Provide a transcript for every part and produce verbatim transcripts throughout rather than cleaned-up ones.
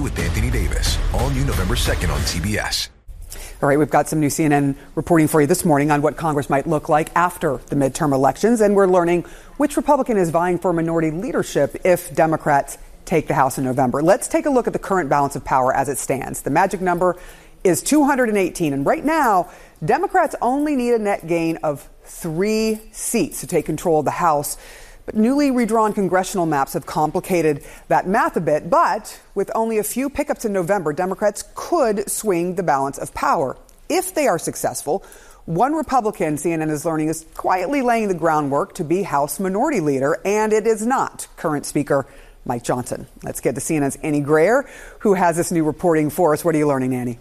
with Anthony Davis. All new November second on C B S. All right, we've got some new C N N reporting for you this morning on what Congress might look like after the midterm elections. And we're learning which Republican is vying for minority leadership if Democrats take the House in November. Let's take a look at the current balance of power as it stands. The magic number is two hundred eighteen. And right now, Democrats only need a net gain of three seats to take control of the House. But newly redrawn congressional maps have complicated that math a bit. But with only a few pickups in November, Democrats could swing the balance of power. If they are successful, one Republican, C N N is learning, is quietly laying the groundwork to be House Minority Leader, and it is not current Speaker Mike Johnson. Let's get to C N N's Annie Grayer, who has this new reporting for us. What are you learning, Annie?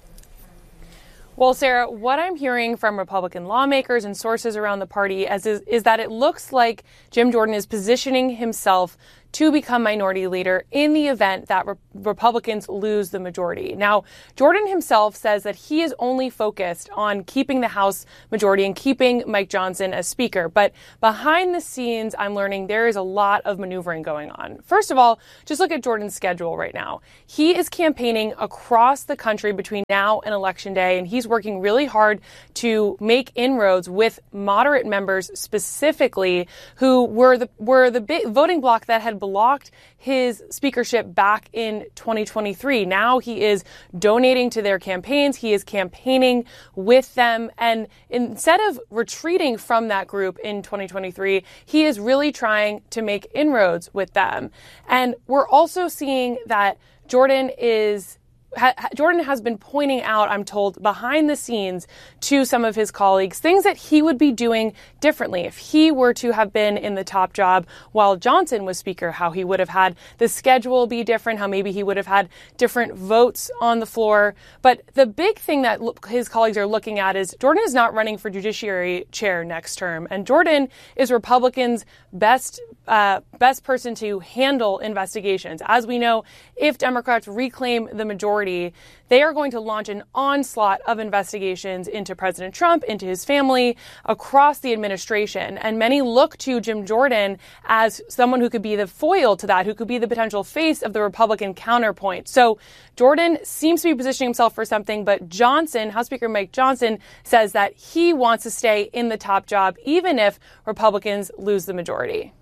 Well, Sarah, what I'm hearing from Republican lawmakers and sources around the party as is, is that it looks like Jim Jordan is positioning himself to become minority leader in the event that re- Republicans lose the majority. Now, Jordan himself says that he is only focused on keeping the House majority and keeping Mike Johnson as Speaker. But behind the scenes, I'm learning there is a lot of maneuvering going on. First of all, just look at Jordan's schedule right now. He is campaigning across the country between now and Election Day, and he's working really hard to make inroads with moderate members specifically who were the were the big voting bloc that had blocked his speakership back in twenty twenty-three. Now he is donating to their campaigns. He is campaigning with them. And instead of retreating from that group in twenty twenty-three, he is really trying to make inroads with them. And we're also seeing that Jordan is Ha- Jordan has been pointing out, I'm told, behind the scenes to some of his colleagues, things that he would be doing differently if he were to have been in the top job while Johnson was Speaker, how he would have had the schedule be different, how maybe he would have had different votes on the floor. But the big thing that his colleagues are looking at is Jordan is not running for Judiciary Chair next term. And Jordan is Republicans' best uh, best person to handle investigations. As we know, if Democrats reclaim the majority, they are going to launch an onslaught of investigations into President Trump, into his family, across the administration. And many look to Jim Jordan as someone who could be the foil to that, who could be the potential face of the Republican counterpoint. So Jordan seems to be positioning himself for something, but Johnson, House Speaker Mike Johnson, says that he wants to stay in the top job, even if Republicans lose the majority.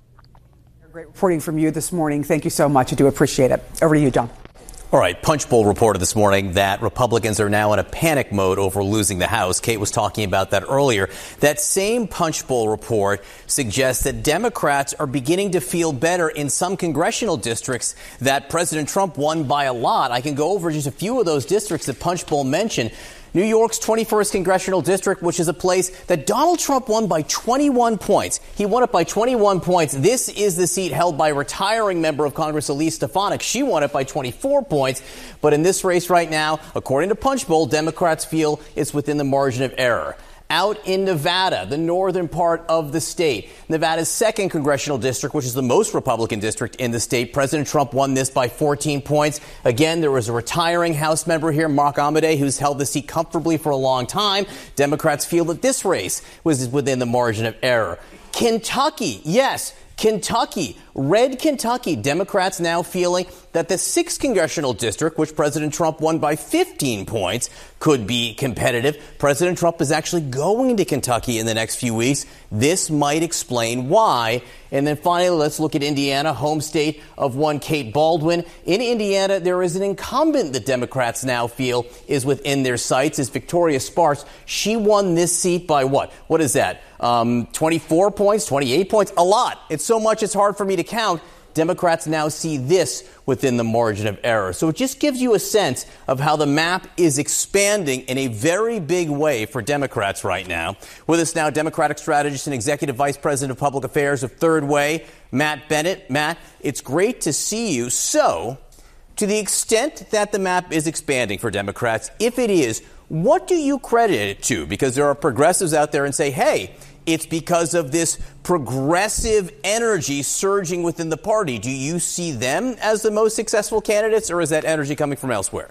Great reporting from you this morning. Thank you so much. I do appreciate it. Over to you, John. All right. Punchbowl reported this morning that Republicans are now in a panic mode over losing the House. Kate was talking about that earlier. That same Punchbowl report suggests that Democrats are beginning to feel better in some congressional districts that President Trump won by a lot. I can go over just a few of those districts that Punchbowl mentioned. New York's twenty-first Congressional District, which is a place that Donald Trump won by twenty-one points. He won it by twenty-one points. This is the seat held by retiring member of Congress Elise Stefanik. She won it by twenty-four points. But in this race right now, according to Punchbowl, Democrats feel it's within the margin of error. Out in Nevada, the northern part of the state, Nevada's second congressional district, which is the most Republican district in the state. President Trump won this by fourteen points. Again, there was a retiring House member here, Mark Amodei, who's held the seat comfortably for a long time. Democrats feel that this race was within the margin of error. Kentucky, yes, Kentucky, red Kentucky. Democrats now feeling that the sixth congressional district, which President Trump won by fifteen points, could be competitive. President Trump is actually going to Kentucky in the next few weeks. This might explain why. And then finally, let's look at Indiana, home state of one Kate Baldwin. In Indiana, there is an incumbent that Democrats now feel is within their sights, is Victoria Sparks. She won this seat by what? What is that? Um, twenty-four points, twenty-eight points, a lot. It's so much it's hard for me to count. Democrats now see this within the margin of error. So it just gives you a sense of how the map is expanding in a very big way for Democrats right now. With us now, Democratic strategist and Executive Vice President of Public Affairs of Third Way, Matt Bennett. Matt, it's great to see you. So, to the extent that the map is expanding for Democrats, if it is, what do you credit it to? Because there are progressives out there and say, hey, it's because of this progressive energy surging within the party. Do you see them as the most successful candidates, or is that energy coming from elsewhere?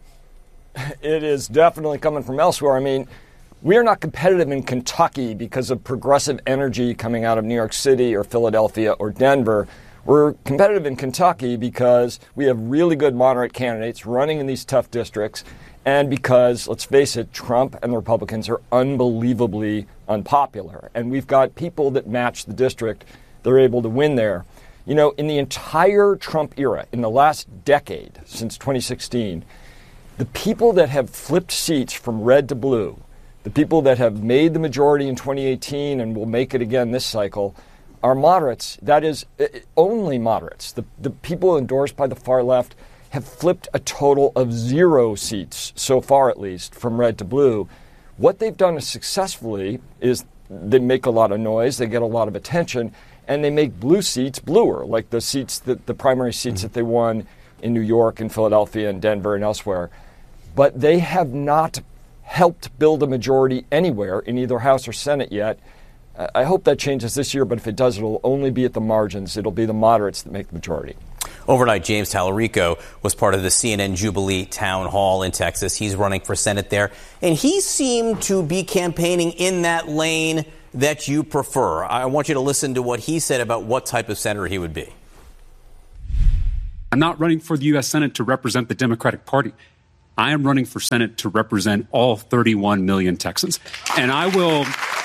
It is definitely coming from elsewhere. I mean, we are not competitive in Kentucky because of progressive energy coming out of New York City or Philadelphia or Denver. We're competitive in Kentucky because we have really good moderate candidates running in these tough districts, and because, let's face it, Trump and the Republicans are unbelievably unpopular. And we've got people that match the district. They're able to win there. You know, in the entire Trump era, in the last decade, since twenty sixteen, the people that have flipped seats from red to blue, the people that have made the majority in twenty eighteen and will make it again this cycle, are moderates. That is, only moderates. The, the people endorsed by the far left have flipped a total of zero seats, so far at least, from red to blue. What they've done successfully is they make a lot of noise, they get a lot of attention, and they make blue seats bluer, like the seats, that the primary seats mm-hmm. that they won in New York and Philadelphia and Denver and elsewhere. But they have not helped build a majority anywhere in either House or Senate yet. I hope that changes this year, but if it does, it'll only be at the margins. It'll be the moderates that make the majority. Overnight, James Tallarico was part of the C N N Jubilee Town Hall in Texas. He's running for Senate there, and he seemed to be campaigning in that lane that you prefer. I want you to listen to what he said about what type of senator he would be. I'm not running for the U S Senate to represent the Democratic Party. I am running for Senate to represent all thirty-one million Texans. And I will...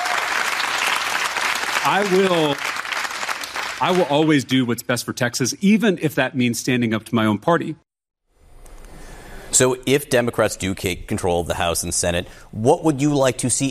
I will, I will always do what's best for Texas, even if that means standing up to my own party. So if Democrats do take control of the House and Senate, what would you like to see